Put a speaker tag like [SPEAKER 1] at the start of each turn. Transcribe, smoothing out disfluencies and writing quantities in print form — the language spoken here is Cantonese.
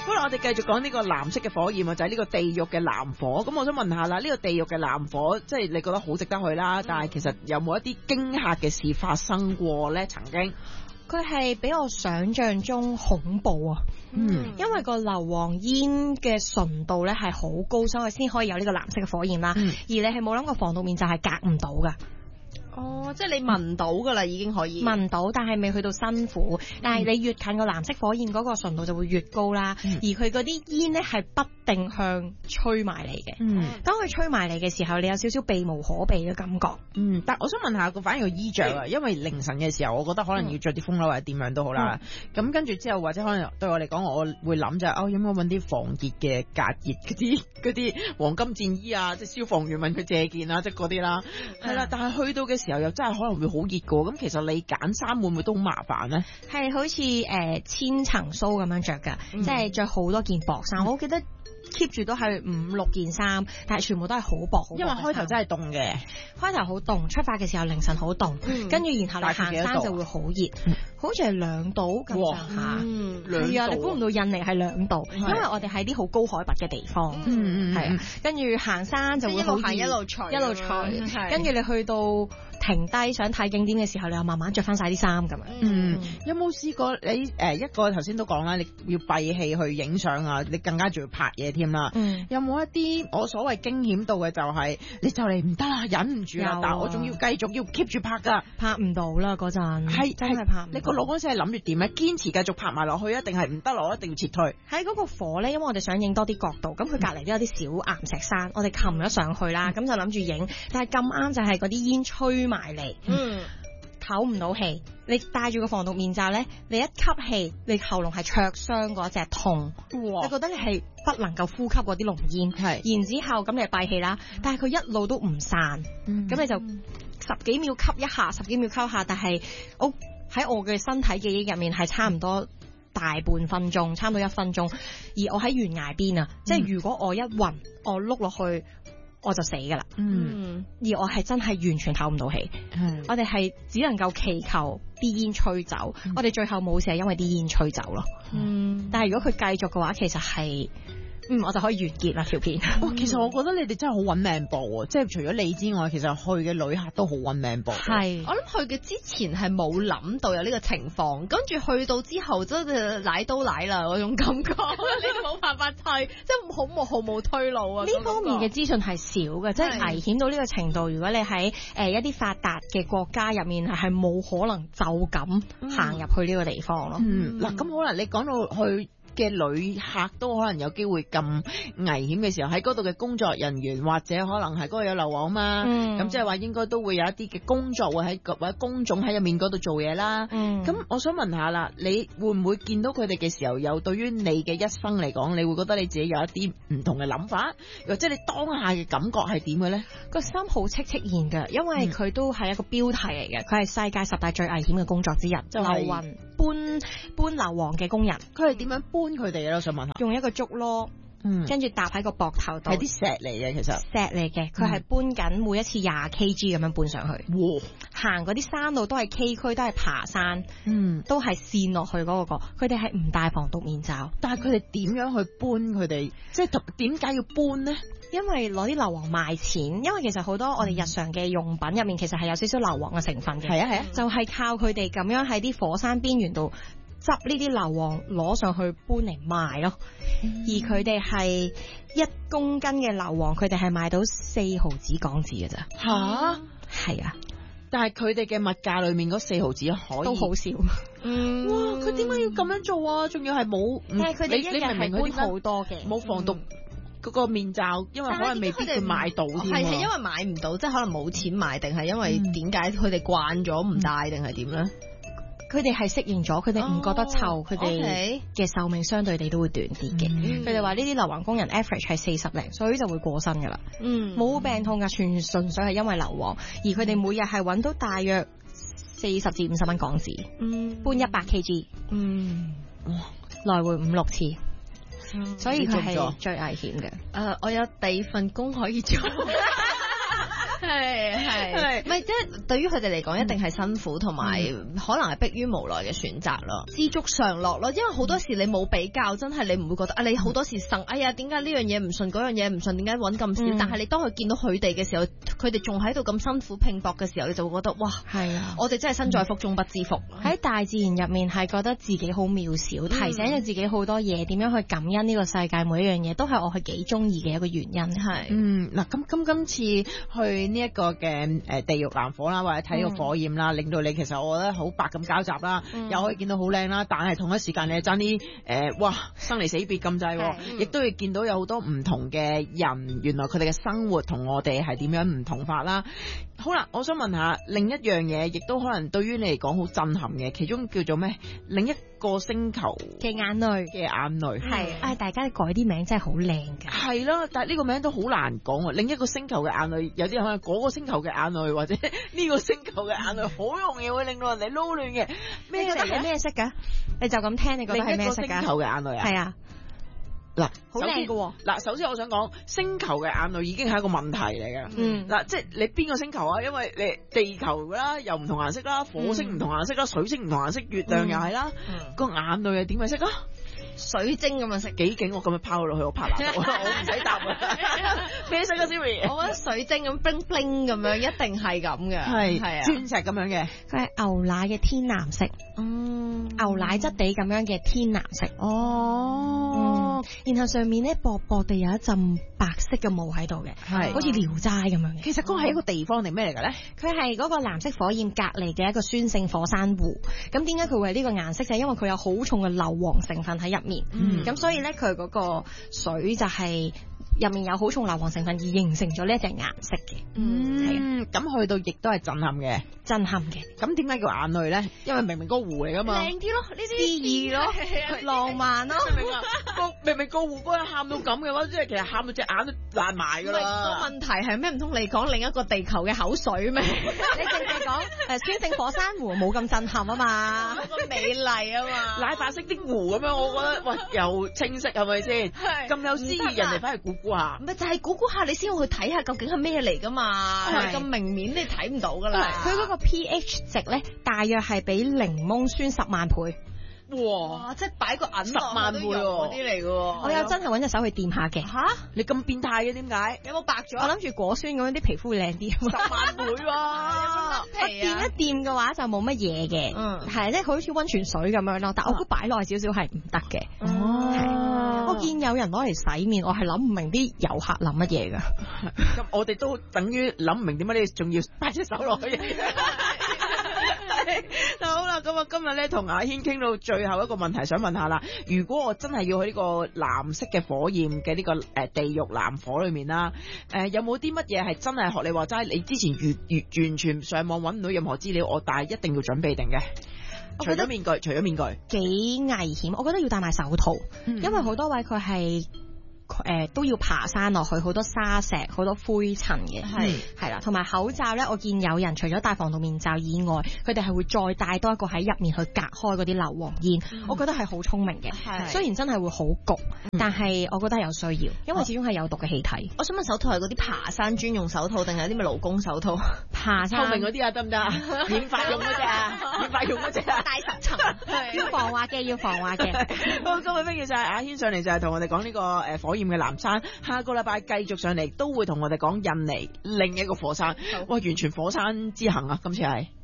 [SPEAKER 1] 好啦，我哋繼續講呢個藍色嘅火焰啊，就係呢個地獄嘅藍火。咁我想問下啦，呢個地獄嘅藍火，即係你覺得好值得去啦，但係其實有冇一啲驚嚇嘅事發生過咧？曾經
[SPEAKER 2] 佢係比我想象中恐怖啊！因為個硫磺煙嘅純度咧係好高，所以先可以有呢個藍色嘅火焰啦。而你係冇諗過防毒面罩係隔唔到噶。
[SPEAKER 3] 哦，即係你聞到噶啦，已經可以
[SPEAKER 2] 聞到，但係未去到辛苦。但係你越近個藍色火焰嗰個純度就會越高啦。而佢嗰啲煙咧係不定向吹埋嚟嘅。當佢吹埋嚟嘅時候，你有少少避無可避嘅感覺。
[SPEAKER 1] 但我想問下個反而個衣着啊，因為凌晨嘅時候，我覺得可能要着啲風褸或者點樣都好啦。咁跟住之後，或者可能對我嚟講，我會諗就係有冇揾啲防熱嘅隔熱嗰啲黃金戰衣啊，即係消防員問佢借件啊，即係嗰啲啦。係啦，但係去到嘅時候又真係可能會好熱㗎。咁其實你揀衫會唔會都好麻煩咧？
[SPEAKER 2] 係好似千層鬚咁樣着㗎，即係着好多件薄衫。我記得keep 住都係5-6件衫，但係全部都係好薄好薄。
[SPEAKER 1] 因為開頭真係凍嘅，
[SPEAKER 2] 開頭好凍，出發嘅時候凌晨好凍，跟住然後你行山就會好熱，好似係2度咁上下。係啊，你估唔到印尼係2度，因為我哋喺啲好高海拔嘅地方。係啊，跟住行山就會好熱，
[SPEAKER 3] 一路除，
[SPEAKER 2] 跟住你去到停低想睇景點嘅時候，你又慢慢着翻晒啲衫咁樣。
[SPEAKER 1] 有冇試過你一個頭先都講啦，你要閉氣去影相啊，你更加仲要拍嘢添啦。有冇一啲我所謂驚險到嘅就係你就嚟唔得啦，忍唔住啦，但係我仲要繼續要 keep 住拍㗎，
[SPEAKER 2] 拍唔到啦嗰陣，係真係拍唔到。
[SPEAKER 1] 你個腦嗰陣係諗住點咧？堅持繼續拍埋落去啊，定係唔得落一定要撤退？
[SPEAKER 2] 喺嗰個火咧，因為我哋想影多啲角度，咁佢隔離都有啲小岩石山，我哋擒咗上去啦，咁就諗住影，但係咁啱就係嗰啲煙吹埋嚟。唞唔到氣，你戴住個防毒面罩咧，你一吸氣，你喉嚨係灼傷嗰隻痛，你覺得你係不能夠呼吸嗰啲濃煙，然之後咁你閉氣啦，但係佢一路都唔散，咁你就10幾秒吸一下，10幾秒吸一下，但係喺我嘅身體記憶入面係差唔多大半分鐘，差唔多1分鐘，而我喺懸崖邊啊，即係如果我一暈，我碌落去，我就死噶啦，而我係真係完全唞唔到氣，我哋係只能夠祈求啲煙吹走，我哋最後冇事係因為啲煙吹走咯，但係如果佢繼續嘅話，其實係。我就可以完結啦條片。
[SPEAKER 1] 其實我覺得你哋真係好揾命搏，即係除咗你之外，其實去嘅旅客都好揾命搏。
[SPEAKER 3] 係，我諗去嘅之前係冇諗到有呢個情況，跟住去到之後真係奶都奶啦嗰種感覺，你冇辦法退，即係毫無退路啊！
[SPEAKER 2] 呢方面嘅資訊係少嘅，即係危險到呢個程度。如果你喺一啲發達嘅國家入面係冇可能就咁行入去呢個地方咯。
[SPEAKER 1] 嗱，咁可能你講到去嘅旅客都可能有機會咁危險嘅時候，喺嗰度嘅工作人員或者可能係嗰度有硫磺嘛，咁即係話應該都會有一啲嘅工作會喺或者工種喺入面嗰度做嘢啦。咁我想問下啦，你會唔會見到佢哋嘅時候，有對於你嘅一生嚟講，你會覺得你自己有一啲唔同嘅諗法，或者你當下嘅感覺係點嘅咧？
[SPEAKER 2] 個心好戚戚然嘅，因為佢都係一個標題嚟嘅，佢係世界10大最危險嘅工作之一，就係搬硫磺嘅工人。
[SPEAKER 1] 佢係點樣搬佢哋咧？我想問下。
[SPEAKER 2] 用一個竹籮，跟住搭喺個膊頭度。
[SPEAKER 1] 係啲石嚟嘅，其實。石
[SPEAKER 2] 嚟嘅，佢係搬緊每一次20 kg 咁樣搬上去。行嗰啲山路都係崎嶇，都係爬山，都係跣落去嗰個。佢哋係唔戴防毒面罩。
[SPEAKER 1] 但係佢哋點樣去搬佢哋？即係點解要搬呢？
[SPEAKER 2] 因為攞啲硫磺賣錢，因為其實好多我哋日常嘅用品入面其實係有少少硫磺嘅成分嘅。係啊，就係靠佢哋咁樣喺啲火山邊緣度執呢啲硫磺攞上去搬嚟賣咯。而佢哋係1公斤嘅硫磺，佢哋係賣到4毫子港紙嘅咋。係啊，
[SPEAKER 1] 但係佢哋嘅物價裏面嗰4毫子可以
[SPEAKER 2] 都好少。
[SPEAKER 1] 哇！佢點解要咁樣做啊？仲要係冇，
[SPEAKER 2] 但係佢哋一日係搬好多嘅，
[SPEAKER 1] 冇防毒嗰個面罩，因為可能未必佢買到添。
[SPEAKER 3] 係因為買唔到，即係可能冇錢買，定係因為點解佢哋慣咗唔戴，定係點咧？
[SPEAKER 2] 佢哋係適應咗，佢哋唔覺得臭，佢哋嘅壽命相對地都會短啲嘅。佢哋話呢啲硫磺工人 average 係40零歲就會過身噶啦，冇病痛噶，純粹係因為硫磺。而佢哋每日係揾到大約40至50蚊港紙，搬100 kg，來回5-6次。所以佢係最危險嘅。
[SPEAKER 3] 我有第二份工可以做。 係，唔係即係對於佢哋嚟講，一定係辛苦，同埋可能係迫於無奈嘅選擇咯，知足常樂咯。因為好多時你冇比較，真係你唔會覺得啊，你好多時呻，哎呀，點解呢樣嘢唔順，嗰樣嘢唔順，點解揾咁少？但係你當佢見到佢哋嘅時候，佢哋仲喺度咁辛苦拼搏嘅時候，你就會覺得哇，係啊，我哋真係身在福中不知福。
[SPEAKER 2] 喺大自然入面係覺得自己好渺小，提醒咗自己好多嘢，點樣去感恩呢個世界每一樣嘢，都係我係幾中意嘅一個原因。係，
[SPEAKER 1] 嗱，今次去呢一個嘅地獄藍火啦，或者睇呢個火焰啦，令到你其實我覺得好百感交集啦，又可以見到好靚啦，但係同一時間你係爭啲哇生離死別咁滯，亦都要見到有好多唔同嘅人，原來佢哋嘅生活同我哋係點樣唔同法啦。好啦，我想問下另一樣嘢，亦都可能對於你嚟講好震撼嘅，其中叫做咩？另一個星球
[SPEAKER 2] 嘅眼淚係，大家改啲名真係好靚㗎。係咯，
[SPEAKER 1] 但係呢個名都好難講喎。另一個星球嘅眼淚，有啲人可能嗰個星球嘅眼淚，或者呢個星球嘅眼淚，好容易會令到人哋撈亂嘅。
[SPEAKER 2] 咩嚟嘅？咩色㗎？你就咁聽，你覺得係咩色㗎？
[SPEAKER 1] 另一個星球嘅眼淚啊？係啊。嗱，
[SPEAKER 2] 好靚㗎。
[SPEAKER 1] 嗱，首先我想講星球嘅眼淚已經係一個問題嚟嘅。嗱，即係你邊個星球啊？因為你地球啦，又唔同顏色啦，火星唔同顏色啦，水星唔同顏色，月亮又係啦，個眼淚係點嘅色啊？
[SPEAKER 3] 水晶咁嘅色，
[SPEAKER 1] 幾勁！我咁樣拋落去，我拍爛，我唔使答啊！咩色啊 Siri？
[SPEAKER 3] 我覺得水晶咁 bling bling 咁樣，一定係咁嘅，係啊，
[SPEAKER 1] 鑽石咁樣嘅，
[SPEAKER 2] 佢係牛奶嘅天藍色，牛奶質地咁樣嘅天藍色，然後上面咧薄薄地有一陣白色嘅霧喺度嘅，係好似聊齋咁樣嘅。
[SPEAKER 1] 其實嗰個係一個地方定咩嚟嘅咧？
[SPEAKER 2] 佢係嗰個藍色火焰隔離嘅一個酸性火山湖。咁點解佢會係呢個顏色？就係因為佢有好重嘅硫磺成分喺入面，咁所以咧佢嗰個水就係入面有好重硫磺成分而形成咗呢一隻顏色嘅。
[SPEAKER 1] 咁去到亦都係震撼嘅。咁點解叫眼淚咧？因為明明個湖嚟噶嘛，
[SPEAKER 3] 靚啲咯，呢啲
[SPEAKER 2] 詩意咯，浪漫咯。
[SPEAKER 1] 明明個湖嗰日喊到咁嘅話，即係其實喊到隻眼都爛埋噶啦。
[SPEAKER 3] 個問題係咩？唔通你講另一個地球嘅口水咩？
[SPEAKER 2] 你淨係講酸性火山湖冇咁震撼啊嘛，
[SPEAKER 3] 咁美麗啊嘛，
[SPEAKER 1] 奶白色啲湖咁樣，我覺得喂又清晰係咪先？咁有詩意，人哋翻嚟估估下，
[SPEAKER 3] 唔係就係估估下，你先要去睇下究竟係咩嚟噶嘛？咁明面你睇唔到噶啦。
[SPEAKER 2] 佢嗰個 pH 值咧，大約係比檸檬酸10萬倍。
[SPEAKER 3] 哇！即係擺個銀
[SPEAKER 1] 10萬倍嗰啲嚟嘅。
[SPEAKER 2] 我有真係揾隻手去掂下嘅。
[SPEAKER 3] 吓？
[SPEAKER 1] 你咁變態嘅點解？
[SPEAKER 3] 有冇白咗？
[SPEAKER 2] 我諗住果酸咁樣啲皮膚會靚啲。
[SPEAKER 1] 10萬倍喎！
[SPEAKER 2] 我掂一掂嘅話就冇乜嘢嘅。係即係好似溫泉水咁樣咯。但我估擺耐少少係唔得嘅。我見有人攞嚟洗面，我係諗唔明啲遊客諗乜嘢㗎。
[SPEAKER 1] 咁我哋都等於諗唔明點解你仲要擺隻手落去。好啦，咁啊今日咧同阿軒傾到最後一個問題，想問下啦，如果我真係要去呢個藍色嘅火焰嘅呢個地獄藍火裏面啦，有冇啲乜嘢係真係學你話齋，你之前完全上網揾唔到任何資料，但係一定要準備定嘅？除咗面具
[SPEAKER 2] 幾危險，我覺得要戴埋手套，因為好多位佢係都要爬山落去，好多沙石，好多灰塵嘅，係啦，同埋口罩咧，我見有人除咗戴防毒面罩以外，佢哋係會再戴多一個喺入面去隔開嗰啲硫磺煙，我覺得係好聰明嘅。雖然真係會好焗，但係我覺得係有需要，因為始終係有毒嘅氣體。
[SPEAKER 3] 我想問手套係嗰啲爬山專用手套，定係啲咩勞工手套？
[SPEAKER 2] 爬山
[SPEAKER 1] 透明嗰啲啊，得唔得啊？免費用嗰隻啊，免費用嗰隻啊，
[SPEAKER 3] 戴10層，
[SPEAKER 2] 要防滑嘅，要防滑嘅。
[SPEAKER 1] 好，今日歡迎晒阿軒上嚟，就係同我哋講呢個火焰嘅藍山，下個禮拜繼續上嚟都會同我哋講印尼另一個火山，哇，完全火山之行啊！今次係。